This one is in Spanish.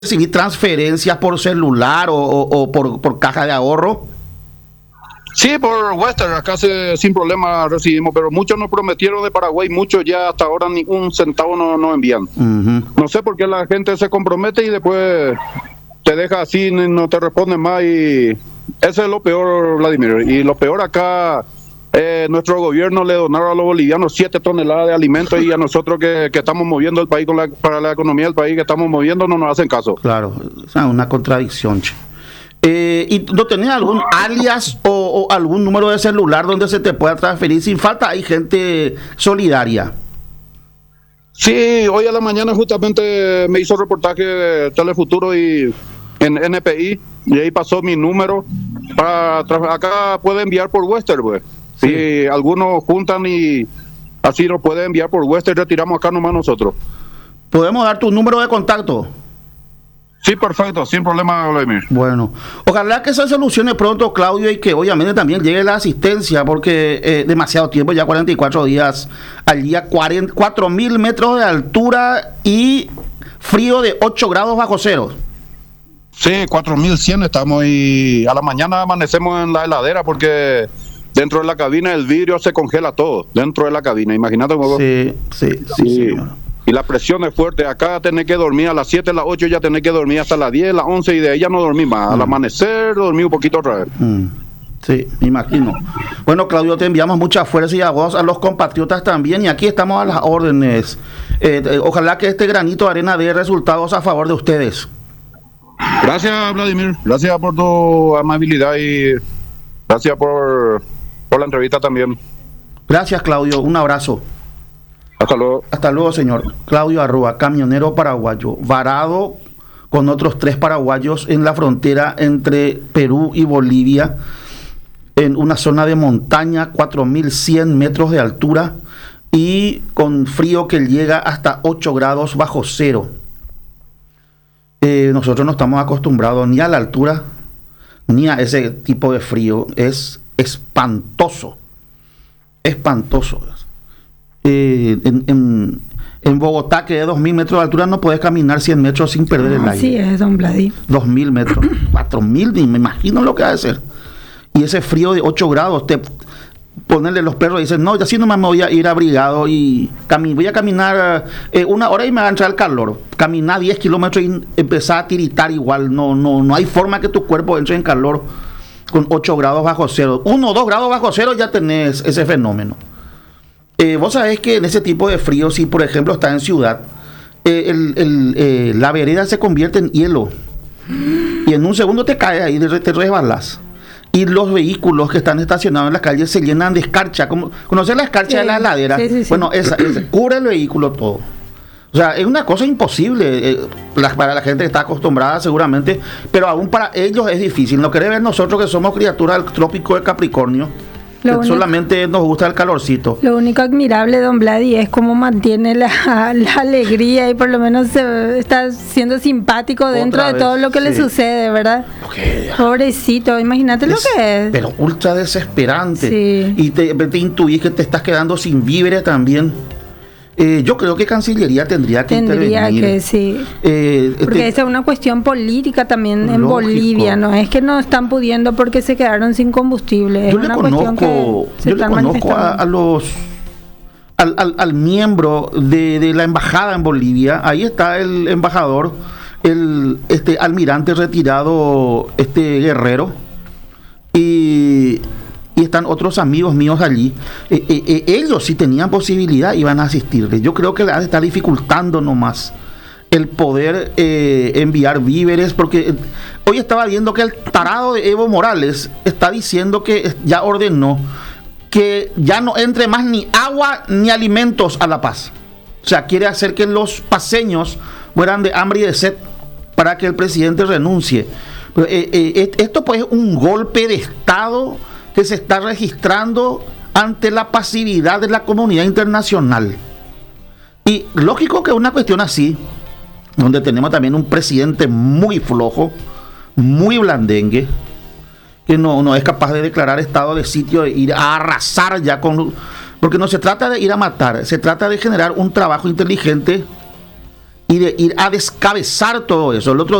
recibir transferencias por celular o por caja de ahorro? Sí, por Western, acá sin problema recibimos, pero muchos nos prometieron de Paraguay, muchos ya hasta ahora ni un centavo no envían. No sé por qué la gente se compromete y después te deja así, no te responde más, y eso es lo peor, Vladimir. Y lo peor acá, nuestro gobierno le donaron a los bolivianos 7 toneladas de alimentos y a nosotros que estamos moviendo el país para la economía del país que estamos moviendo no nos hacen caso. Claro, es una contradicción, che. ¿Y no tenés algún alias o algún número de celular donde se te pueda transferir sin falta? Hay gente solidaria. Sí, hoy a la mañana justamente me hizo reportaje Telefuturo y en NPI, y ahí pasó mi número acá puede enviar por Western, pues. Sí. Si algunos juntan y así nos puede enviar por Western, retiramos acá nomás nosotros. ¿Podemos dar tu número de contacto? Sí, perfecto, sin problema, Vladimir. Bueno, ojalá que se solucione pronto, Claudio, y que obviamente también llegue la asistencia, porque demasiado tiempo, ya 44 días al día, 4.000 metros de altura y frío de 8 grados bajo cero. Sí, 4.100 estamos, y a la mañana amanecemos en la heladera porque dentro de la cabina el vidrio se congela todo, dentro de la cabina, imagínate cómo. Sí, señor. Y la presión es fuerte, acá tenés que dormir a las 7, a las 8 ya tenés que dormir hasta las 10, las 11 y de ahí ya no dormí más. Al amanecer dormí un poquito otra vez. Sí, me imagino. Bueno, Claudio, te enviamos mucha fuerza y a vos, a los compatriotas también, y aquí estamos a las órdenes. Ojalá que este granito de arena dé resultados a favor de ustedes. Gracias, Vladimir. Gracias por tu amabilidad y gracias por la entrevista también. Gracias, Claudio. Un abrazo. Hasta luego. Hasta luego, señor. Claudio Arrua, camionero paraguayo, varado con otros 3 paraguayos en la frontera entre Perú y Bolivia, en una zona de montaña, 4.100 metros de altura y con frío que llega hasta 8 grados bajo cero. Nosotros no estamos acostumbrados ni a la altura ni a ese tipo de frío. Es espantoso. Espantoso. En Bogotá, que es 2.000 metros de altura, no podés caminar 100 metros sin perder el aire. Así es, don Vladi. 2.000 metros, 4.000, ni me imagino lo que va a ser. Y ese frío de 8 grados, ponerle los perros y dicen, no, ya así nomás me voy a ir abrigado y voy a caminar 1 hora y me va a entrar el calor. Caminar 10 kilómetros y empezar a tiritar igual. No hay forma que tu cuerpo entre en calor con 8 grados bajo cero. 1 o 2 grados bajo cero ya tenés ese fenómeno. Vos sabés que en ese tipo de frío, si por ejemplo estás en ciudad, la vereda se convierte en hielo y en un segundo te caes ahí, te resbalas. Y los vehículos que están estacionados en las calles se llenan de escarcha. ¿Conoces la escarcha de la heladera? Sí. Bueno, esa cubre el vehículo todo. O sea, es una cosa imposible para la gente que está acostumbrada seguramente, pero aún para ellos es difícil. No querés ver nosotros que somos criaturas del trópico de Capricornio, solamente nos gusta el calorcito. Lo único admirable, don Vladi, es cómo mantiene la alegría y por lo menos está siendo simpático dentro de todo lo que le sucede, ¿verdad? Pobrecito, imagínate lo que es. Pero ultra desesperante. Sí. Y te intuís que te estás quedando sin víveres también. Yo creo que Cancillería tendría que intervenir. Que sí. Porque esa es una cuestión política también en Bolivia, no es que no están pudiendo porque se quedaron sin combustible. Yo le conozco al miembro de la embajada en Bolivia. Ahí está el embajador, el almirante retirado, Guerrero, y están otros amigos míos allí. Ellos, si tenían posibilidad, iban a asistirle. Yo creo que le está dificultando nomás el poder enviar víveres, porque hoy estaba viendo que el tarado de Evo Morales está diciendo que ya ordenó que ya no entre más ni agua ni alimentos a La Paz. O sea, quiere hacer que los paceños mueran de hambre y de sed para que el presidente renuncie. Pero, esto pues es un golpe de Estado que se está registrando ante la pasividad de la comunidad internacional. Y lógico que una cuestión así, donde tenemos también un presidente muy flojo, muy blandengue, que no es capaz de declarar estado de sitio, de ir a arrasar ya porque no se trata de ir a matar, se trata de generar un trabajo inteligente y de ir a descabezar todo eso. El otro